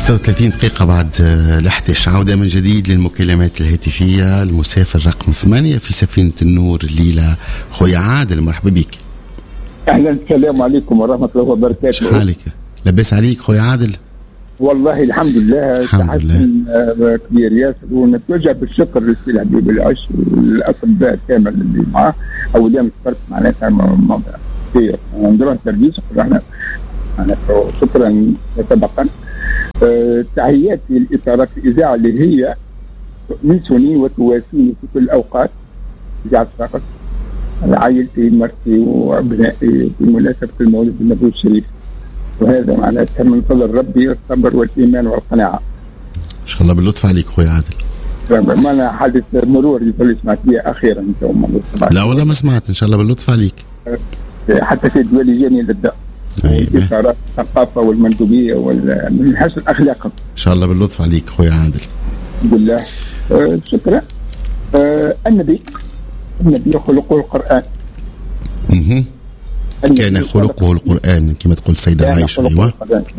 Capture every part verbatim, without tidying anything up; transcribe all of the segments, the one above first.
ستة وثلاثين دقيقة بعد الحدش. عودة من جديد للمكالمات الهاتفية. المسافر رقم ثمانية في سفينة النور الليلة خويا عادل، مرحبا بك. أهلا، السلام عليكم ورحمة الله وبركاته. شحالك؟ لباس عليك خويا عادل؟ والله الحمد لله، الحمد لله كبير ياسر، ونتوجه بالشكر للسي الحبيب العش والأطباء كامل اللي معاه. أولياء مستقبل معناتها في نديروا التربيس وكلنا معناتها شكرا مسبقا. أه تحياتي للإطارات الإذاعة اللي هي تؤنسني وتواسيني في كل الأوقات. إذاعة فقط عائلتي مرتي وأبنائي بمناسبة المولد النبوي الشريف، وهذا معناتها من فضل ربي الصبر والإيمان والقناعة. إن شاء الله باللطف عليك خويا عادل. ما أنا حادث مرور اللي سمعت بيه أخيرا. لا ولا ما سمعت. إن شاء الله باللطف عليك. حتى في الدول جاني للداء إطارات الثقافة والمندوبية ومن حسن أخلاقهم. إن شاء الله باللطف عليك خويا عادل. الحمد لله. أه شكرا. أه النبي النبي خلقه القرآن. اها كان خلقه القرآن كما تقول السيدة عائشة. أيوة.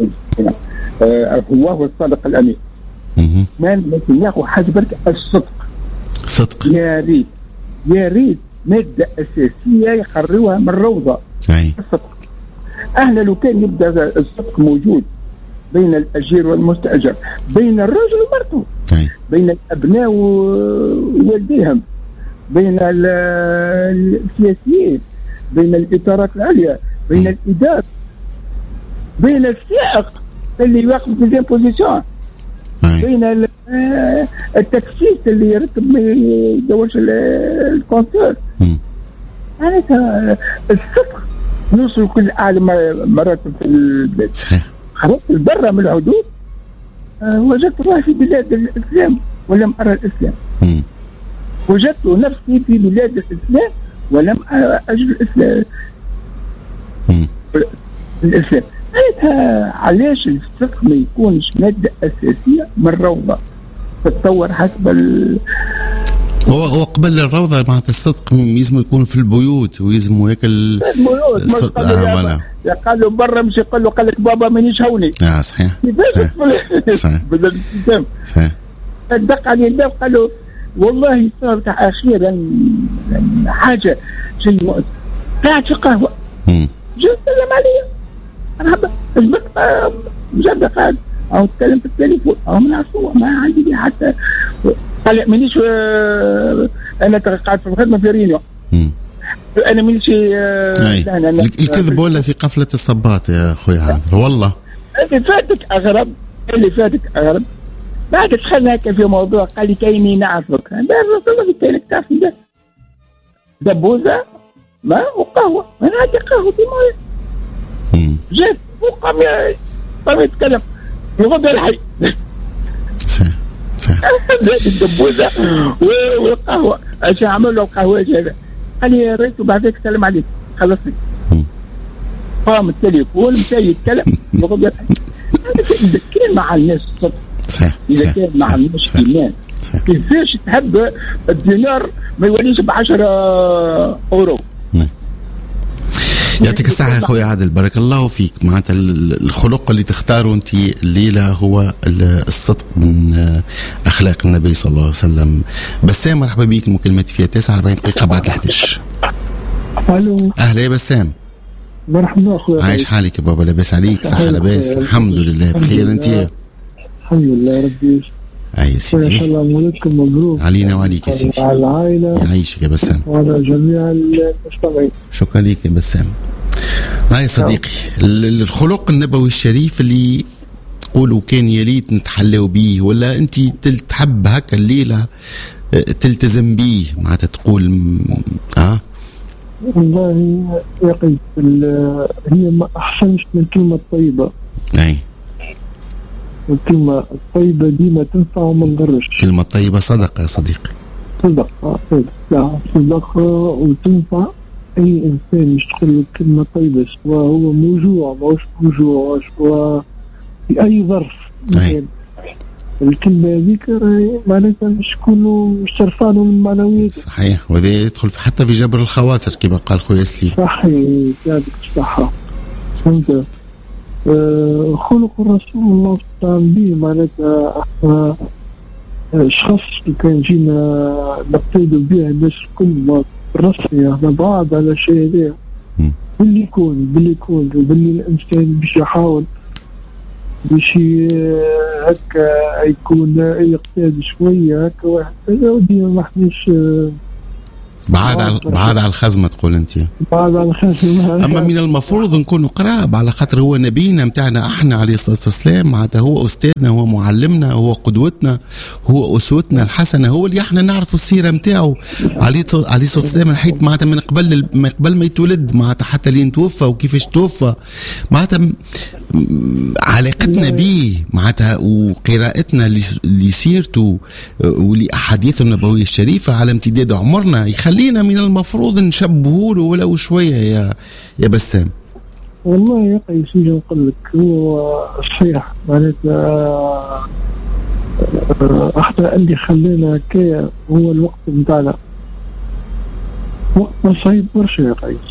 أه هو هو الصادق الأمين. اها ما نتنياهو حاجة برك الصدق. صدق. يا ريت يا ريت مادة أساسية يخرجوها من الروضة. أي. الصدق. أهلا لو كان يبدأ الصدق موجود بين الأجير والمستأجر، بين الرجل ومرته، بين الأبناء ووالديهم، بين السياسيين، بين الإطارات العليا، بين الإدارة، بين السائق اللي يواقف في زين بوزيسيون، بين التاكسيست اللي يركب ما يدورش الكونتور. معناتها الصدق نوصل كل أعلى مراتب في البلاد. صحيح. خرجت برا من الحدود أه وجدت روحي في بلاد الإسلام ولم أرى الإسلام. م. وجدت نفسي في بلاد الإسلام ولم أجد الإسلام. م. الإسلام معناتها علاش الصدق ما يكونش مادة أساسية من الروضة تتطور حسب ال هو هو قبل الروضة معناتها الصدق يلزم يكون في البيوت ويلزم هيك البيوت. الصدق. اه ولا قالوا برا مش يقول له قال لك بابا مانيش هوني. اه صحيح. صحيح. بدل الكتاب صحيح. دق عليه الباب قال له والله صارت أخيرا حاجة شيء مؤذي. قاعد في قهوة. امم جا سلم علي مرحبا اجبت جد قاعد أو تكلم في التليفون أو من عصوة ما عندي لي حتى. قال لي مانيش أنا قاعد في الخدمة في رينيو. امم أنا مانيش الكذب ولا في قفلة الصباط يا أخوي عامر. والله اللي فاتك أغرب اللي فاتك أغرب. بعد دخلنا هكا في موضوع قال لي كايني نعرفك. أنا الرسول كاينك تعرفني ده دبوزة ماء وقهوة. أنا عندي قهوة في موية. امم جات وقام قام يتكلم يغض الحي. صحيح صحيح. الدبوزة والقهوة اش عمل له القهوة هذا. قال لي يا ريت وبعدك سلم عليك خلصني. قام التليفون مشى يتكلم يغض الحي. إذا كان مع الناس صدق. صحيح. إذا كان مع الناس إيمان كيفاش تحب الدينار ما يوليش بعشرة أورو. يعطيك الصحة يا خويا عادل، بارك الله فيك. معناتها الخلق اللي تختاره أنت الليلة هو الصدق من أخلاق النبي صلى الله عليه وسلم. بسام مرحبا بيك. المكالمات فيها تسعة وأربعين دقيقة بعد الحدش. ألو. أهلا يا بسام. مرحبا أخويا. عايش حالك يا بابا؟ لاباس عليك؟ صحة لاباس؟ الحمد لله بخير. أنت؟ الحمد لله ربي. أي سيدي. إن شاء الله مولدكم مبروك علينا وعليك يا سيدي. على العائلة. يعيشك يا بسام. وعلى جميع المستمعين. شكرا لك يا بسام. هاي صديقي الخلق النبوي الشريف اللي تقولوا كان يريد نتحلوا بيه ولا أنت تحب هكا الليلة تلتزم بيه معناتها تقول اه والله يا قيس هي ما أحسنش من الكلمة الطيبة. أي الكلمة الطيبة ديما تنفع وما تضرش. كلمة طيبة صدقة يا صديقي. صدقة لا صدقة وتنفع أي إنسان يشتغل له كلمة طيبة سواء هو موجوع ماهوش موجوع سواء في أي ظرف. الكلمة هذيك معناتها مش يكونوا مش ترفعوا من المعنويات. صحيح. وهذا يدخل حتى في جبر الخواطر كما قال خويا سليم. صحيح. يعطيك الصحة. فهمت. آه خلق الرسول الله صلى الله عليه وسلم معناتها احنا شخص اللي كان جينا نقتدوا بها باش كل ما رسمي احنا بعض على الشيء هذا باللي يكون باللي يكون باللي الانسان باش يحاول باش هكا يكون يقتاد شويه هكا واحد ديما ما احناش بعاد على بعاد على الخزمه تقول انت بعاد على الخزمه. اما من المفروض نكونوا قراب على خاطر هو نبينا متاعنا احنا عليه الصلاه والسلام، معناتها هو استاذنا، هو معلمنا، هو قدوتنا، هو اسوتنا الحسنه، هو اللي احنا نعرفوا السيره نتاعو عليه الصلاه والسلام الحيط معناتها من قبل من قبل ما يتولد معناتها حتى لين توفى وكيفاش توفى، معناتها علاقتنا به معناتها وقراءتنا لسيرته ولاحاديثه النبويه الشريفه على امتداد عمرنا يخلينا من المفروض نشبهه له ولو شويه يا يا بسام. والله يا قيس نجي نقول لك هو صحيح معناتها احنا اللي خلينا هكايا هو الوقت نتاعنا وقتنا صعيب برشا يا قيس.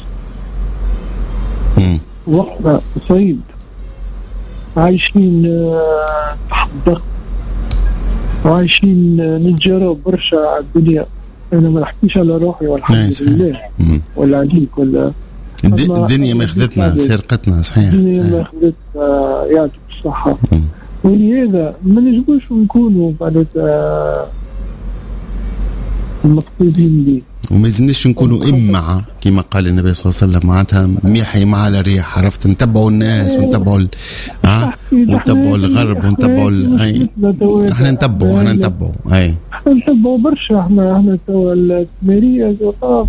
وقتنا صعيب عايشين تحت ضغط وعايشين نتجارب برشا على الدنيا. انا ما نحكيش على روحي والحمد لله ولا عليك ولا الدنيا ما اخذتنا سرقتنا. صحيح الدنيا ما اخذتنا يعطيك الصحه. ولهذا ما نجموش نكونوا معناتها مقتدين به وما يزنش نكونوا إمعة كما قال النبي صلى الله عليه وسلم معناتها ميحي مع الريح. عرفت نتبعوا الناس ونتبعوا ها ونتبعوا الغرب ونتبعوا اي احنا نتبعوا احنا نتبعوا اي احنا نتبعوا برشا. احنا احنا توا التمارية في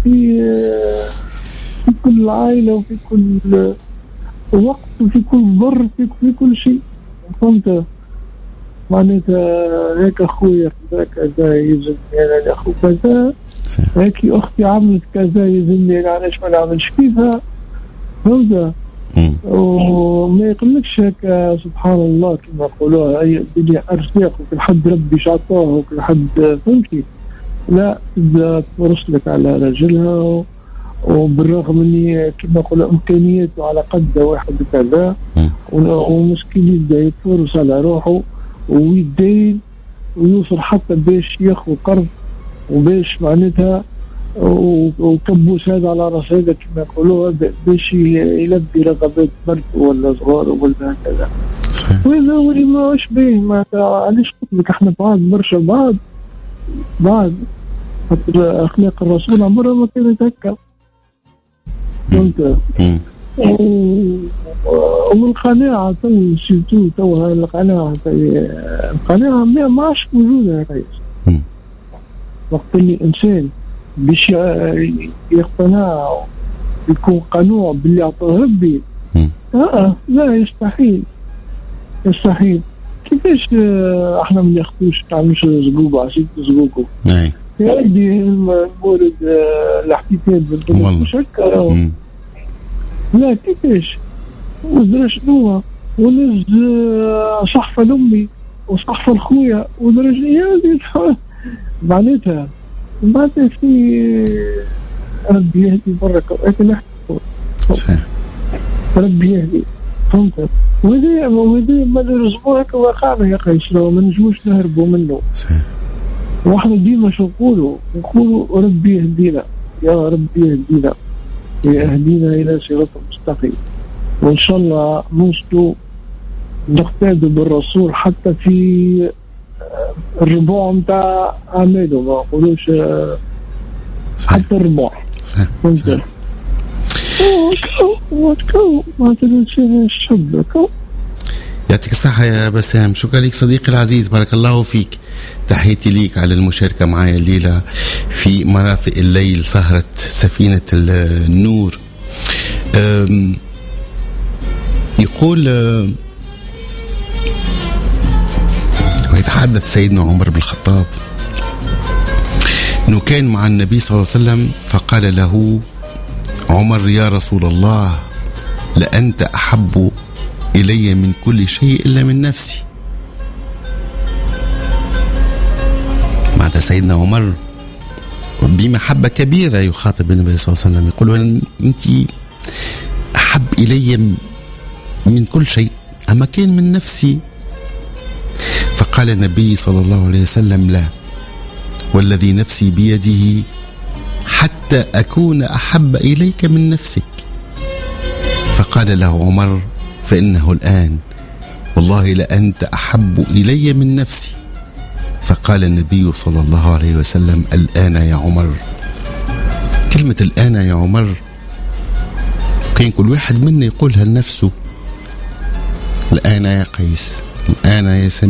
في كل عائلة وفي كل وقت وفي كل ضر في, في كل شيء. فهمت معناتها هيك اخويا كذا يلزمني انا الاخو كذا هيك اختي عملت كذا يلزمني انا علاش ما نعملش كيفها. فهمت وما يقولكش هكا سبحان الله كما يقولوها هي الدنيا ارزاق وكل حد ربي شعطاه وكل حد فهمتي. لا تبدا ترسلك على رجلها وبالرغم اني كما يقولوا امكانياته على قد واحد كذا ومسكين يبدا يتفرس على روحه ويدين ويوصل حتى باش ياخذ قرض وباش معناتها وكبوس هذا على راس هذا كما يقولوا باش يلبي رغبات مرته ولا صغاره ولا هكذا. وهذا هو اللي ما شبيه معناتها. علاش قلت لك احنا بعض برشا بعض بعض اخلاق الرسول عمرها ما كانت هكا. فهمت والقناعة تو سيرتو تو هاي القناعة القناعة ما عادش موجودة يا ريس. وقت اللي الإنسان باش يقتنع يكون قنوع باللي أعطاه ربي آه لا يستحيل يستحيل. كيفاش احنا ما ناخذوش تعملش زقوبة عشان تزقوكو يا ودي المولد الاحتفال بالبلد مش هكا. لا كيفاش ودرا شنو ونز صحفة لأمي وصحفة لخويا ودرا شنو معناتها معناتها في ربي يهدي بركة وأكل نحكي ربي يهدي. فهمت وهذا وهذا ما نرزقوه هكا واقعنا يا قيس لو ما نجموش نهربوا منه. واحنا ديما شو نقولوا نقولوا ربي يهدينا يا ربي يهدينا يهدينا إلى صراط مستقيم. وإن شاء الله نوصلوا نقتدوا بالرسول حتى في الربوع متاع أعماله ما نقولوش حتى الربوع. فهمت وكو ما تنسى الشب كو. يعطيك الصحة يا بسام. شكرا لك صديقي العزيز بارك الله فيك. تحياتي ليك على المشاركة معي الليلة في مرافق الليل سهرة سفينة النور. يقول ويتحدث سيدنا عمر بن الخطاب أنه كان مع النبي صلى الله عليه وسلم فقال له عمر يا رسول الله لأنت أحب إلي من كل شيء إلا من نفسي. معناتها سيدنا عمر بمحبة كبيرة يخاطب النبي صلى الله عليه وسلم يقول أنت أحب إلي من كل شيء، أما كان من نفسي. فقال النبي صلى الله عليه وسلم: لا، والذي نفسي بيده حتى أكون أحب إليك من نفسك. فقال له عمر: فإنه الآن، والله لأنت أحب إلي من نفسي. فقال النبي صلى الله عليه وسلم: الآن يا عمر. كلمة الآن يا عمر كان كل واحد منا يقولها لنفسه. الآن يا قيس، الآن يا سمير.